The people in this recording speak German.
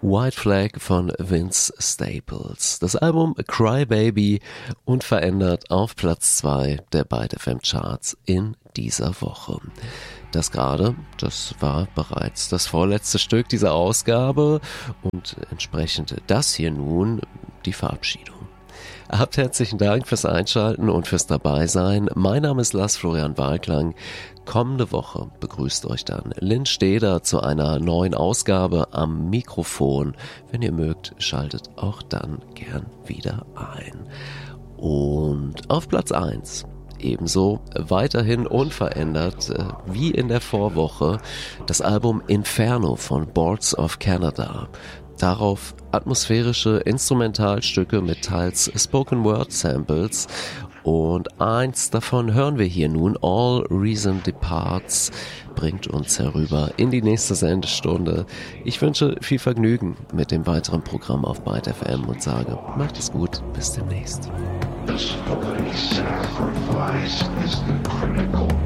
White Flag von Vince Staples. Das Album Cry Baby unverändert auf Platz 2 der Byte FM Charts in dieser Woche. Das war bereits das vorletzte Stück dieser Ausgabe und entsprechend das hier nun die Verabschiedung. Habt herzlichen Dank fürs Einschalten und fürs Dabeisein. Mein Name ist Lars Florian Walklang. Kommende Woche begrüßt euch dann Lynn Steder zu einer neuen Ausgabe am Mikrofon. Wenn ihr mögt, schaltet auch dann gern wieder ein. Und auf Platz 1 ebenso weiterhin unverändert wie in der Vorwoche das Album Inferno von Boards of Canada. Darauf atmosphärische Instrumentalstücke mit teils Spoken Word Samples und eins davon hören wir hier nun. All Reason Departs bringt uns herüber in die nächste Sendestunde. Ich wünsche viel Vergnügen mit dem weiteren Programm auf Byte FM und sage, macht es gut, bis demnächst. The sacrifice is the critical